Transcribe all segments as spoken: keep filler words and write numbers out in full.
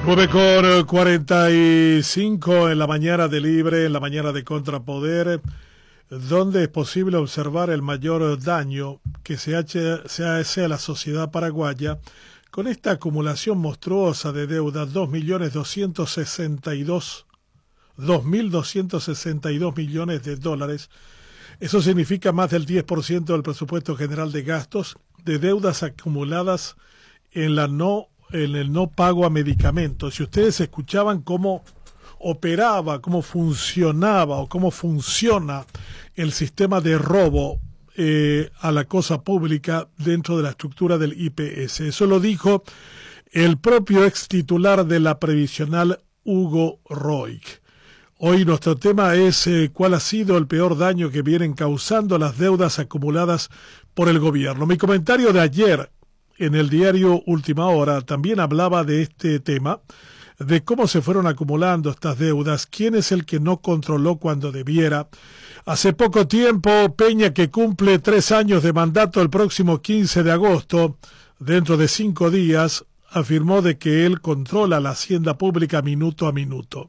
nueve con cuarenta y cinco en la mañana de Libre, en la mañana de Contrapoder, donde es posible observar el mayor daño que se hace, se hace a la sociedad paraguaya con esta acumulación monstruosa de deuda, dos millones doscientos sesenta y dos, dos mil doscientos sesenta y dos millones de dólares. Eso significa más del diez por ciento del presupuesto general de gastos de deudas acumuladas en la no en el no pago a medicamentos. Si ustedes escuchaban cómo operaba, cómo funcionaba o cómo funciona el sistema de robo eh, a la cosa pública dentro de la estructura del I P S. Eso lo dijo el propio ex titular de la previsional, Hugo Roig. Hoy nuestro tema es eh, cuál ha sido el peor daño que vienen causando las deudas acumuladas por el gobierno. Mi comentario de ayer en el diario Última Hora también hablaba de este tema, de cómo se fueron acumulando estas deudas, quién es el que no controló cuando debiera. Hace poco tiempo, Peña, que cumple tres años de mandato el próximo quince de agosto, dentro de cinco días, afirmó de que él controla la hacienda pública minuto a minuto.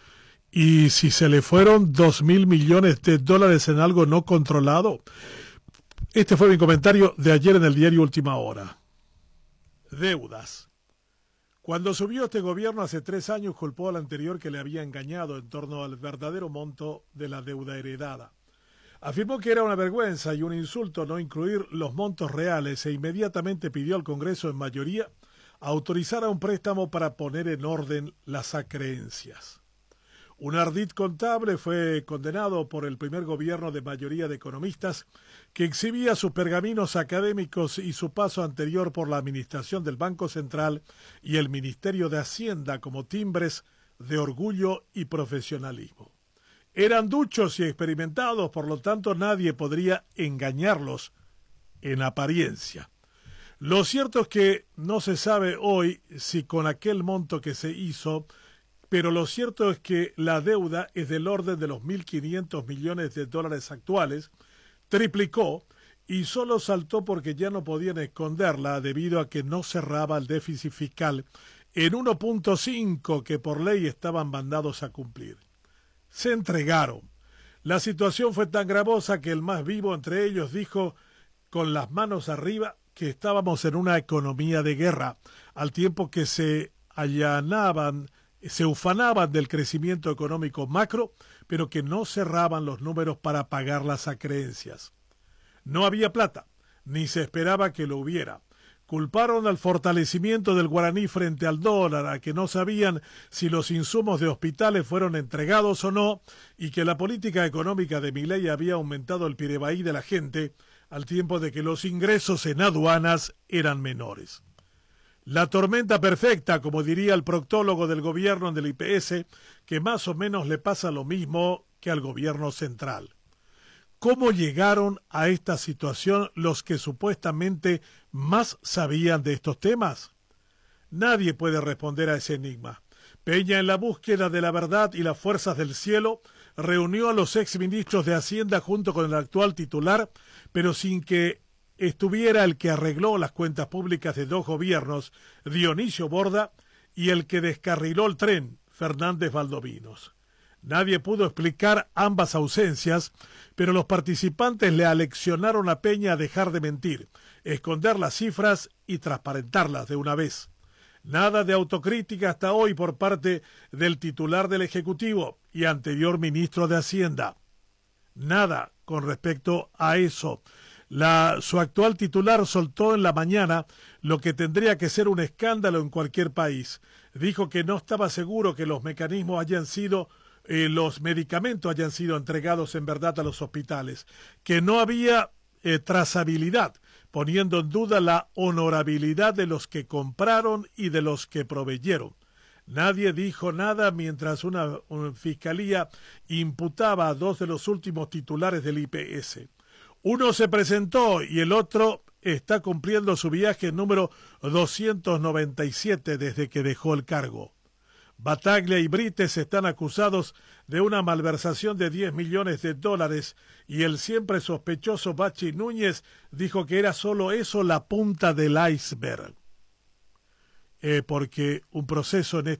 Y si se le fueron dos mil millones de dólares en algo no controlado, este fue mi comentario de ayer en el diario Última Hora. Deudas. Cuando subió este gobierno hace tres años, culpó al anterior que le había engañado en torno al verdadero monto de la deuda heredada. Afirmó que era una vergüenza y un insulto no incluir los montos reales e inmediatamente pidió al Congreso en mayoría autorizar un préstamo para poner en orden las acreencias. Un ardid contable fue condenado por el primer gobierno de mayoría de economistas que exhibía sus pergaminos académicos y su paso anterior por la administración del Banco Central y el Ministerio de Hacienda como timbres de orgullo y profesionalismo. Eran duchos y experimentados, por lo tanto nadie podría engañarlos en apariencia. Lo cierto es que no se sabe hoy si con aquel monto que se hizo, pero lo cierto es que la deuda es del orden de los mil quinientos millones de dólares actuales, triplicó y solo saltó porque ya no podían esconderla debido a que no cerraba el déficit fiscal en uno punto cinco que por ley estaban mandados a cumplir. Se entregaron. La situación fue tan gravosa que el más vivo entre ellos dijo con las manos arriba que estábamos en una economía de guerra, al tiempo que se allanaban se ufanaban del crecimiento económico macro, pero que no cerraban los números para pagar las acreencias. No había plata, ni se esperaba que lo hubiera. Culparon al fortalecimiento del guaraní frente al dólar, a que no sabían si los insumos de hospitales fueron entregados o no, y que la política económica de Milei había aumentado el pirebaí de la gente, al tiempo de que los ingresos en aduanas eran menores. La tormenta perfecta, como diría el proctólogo del gobierno del I P S, que más o menos le pasa lo mismo que al gobierno central. ¿Cómo llegaron a esta situación los que supuestamente más sabían de estos temas? Nadie puede responder a ese enigma. Peña, en la búsqueda de la verdad y las fuerzas del cielo, reunió a los exministros de Hacienda junto con el actual titular, pero sin que estuviera el que arregló las cuentas públicas de dos gobiernos, Dionisio Borda, y el que descarriló el tren, Fernández Valdovinos. Nadie pudo explicar ambas ausencias, pero los participantes le aleccionaron a Peña a dejar de mentir, esconder las cifras y transparentarlas de una vez. Nada de autocrítica hasta hoy por parte del titular del Ejecutivo y anterior ministro de Hacienda. Nada con respecto a eso. La, su actual titular soltó en la mañana lo que tendría que ser un escándalo en cualquier país. Dijo que no estaba seguro que los mecanismos hayan sido, eh, los medicamentos hayan sido entregados en verdad a los hospitales, que no había eh, trazabilidad, poniendo en duda la honorabilidad de los que compraron y de los que proveyeron. Nadie dijo nada mientras una, una fiscalía imputaba a dos de los últimos titulares del I P S. Uno se presentó y el otro está cumpliendo su viaje número doscientos noventa y siete desde que dejó el cargo. Bataglia y Brites están acusados de una malversación de diez millones de dólares y el siempre sospechoso Bachi Núñez dijo que era solo eso la punta del iceberg. Eh, porque un proceso en